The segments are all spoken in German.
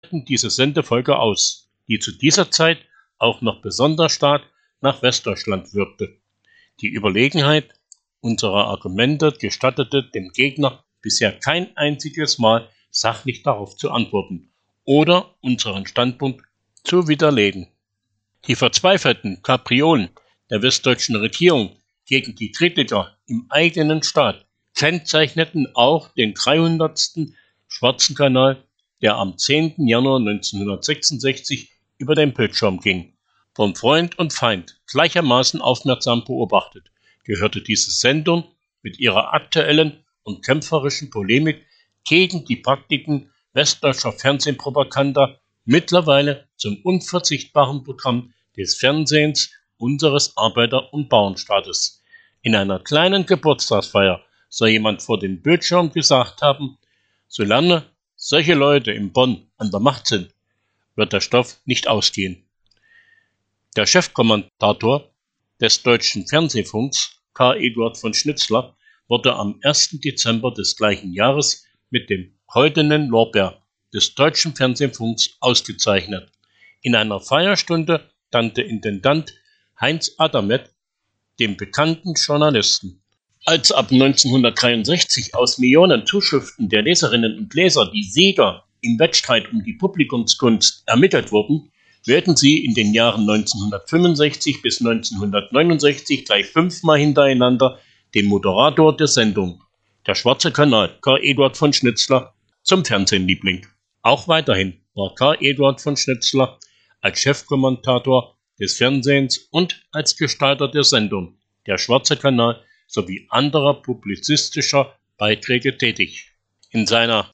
diese Sendefolge aus, die zu dieser Zeit auch noch besonders stark nach Westdeutschland wirkte. Die Überlegenheit unserer Argumente gestattete dem Gegner bisher kein einziges Mal sachlich darauf zu antworten oder unseren Standpunkt zu widerlegen. Die verzweifelten Kapriolen der westdeutschen Regierung gegen die Kritiker im eigenen Staat kennzeichneten auch den 300. Schwarzen Kanal, der am 10. Januar 1966 über den Bildschirm ging. Von Freund und Feind gleichermaßen aufmerksam beobachtet, gehörte diese Sendung mit ihrer aktuellen und kämpferischen Polemik gegen die Praktiken westdeutscher Fernsehpropaganda mittlerweile zum unverzichtbaren Programm des Fernsehens unseres Arbeiter- und Bauernstaates. In einer kleinen Geburtstagsfeier soll jemand vor dem Bildschirm gesagt haben, solange solche Leute in Bonn an der Macht sind, wird der Stoff nicht ausgehen. Der Chefkommentator des deutschen Fernsehfunks, Karl Eduard von Schnitzler, wurde am 1. Dezember des gleichen Jahres mit dem Goldenen Lorbeer des deutschen Fernsehfunks ausgezeichnet. In einer Feierstunde dankte Intendant Heinz Adamet dem bekannten Journalisten. Als ab 1963 aus Millionen Zuschriften der Leserinnen und Leser die Sieger im Wettstreit um die Publikumsgunst ermittelt wurden, wählten sie in den Jahren 1965 bis 1969 gleich 5-mal hintereinander den Moderator der Sendung, der Schwarze Kanal, Karl Eduard von Schnitzler, zum Fernsehliebling. Auch weiterhin war Karl Eduard von Schnitzler als Chefkommentator des Fernsehens und als Gestalter der Sendung, der Schwarze Kanal, sowie anderer publizistischer Beiträge tätig. In seiner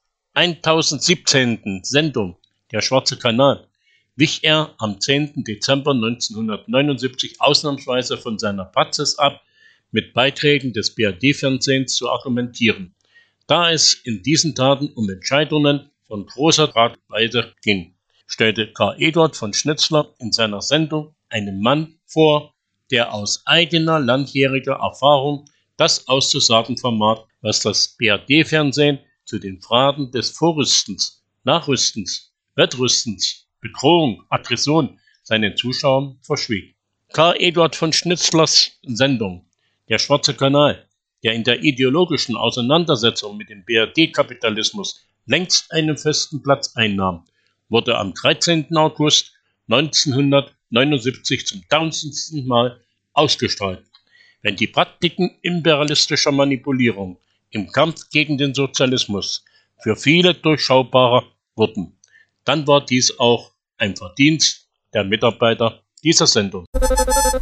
1017. Sendung, der Schwarze Kanal, wich er am 10. Dezember 1979 ausnahmsweise von seiner Praxis ab, mit Beiträgen des BRD-Fernsehens zu argumentieren, da es in diesen Tagen um Entscheidungen von großer Tragweite ging, stellte Karl Eduard von Schnitzler in seiner Sendung einen Mann vor, der aus eigener langjähriger Erfahrung das auszusagen vermag, was das BRD-Fernsehen zu den Fragen des Vorrüstens, Nachrüstens, Wettrüstens, Bedrohung, Aggression seinen Zuschauern verschwieg. Karl Eduard von Schnitzlers Sendung, der Schwarze Kanal, der in der ideologischen Auseinandersetzung mit dem BRD-Kapitalismus längst einen festen Platz einnahm, wurde am 13. August 1979 zum 1000. Mal ausgestrahlt. Wenn die Praktiken imperialistischer Manipulierung im Kampf gegen den Sozialismus für viele durchschaubarer wurden, dann war dies auch ein Verdienst der Mitarbeiter dieser Sendung.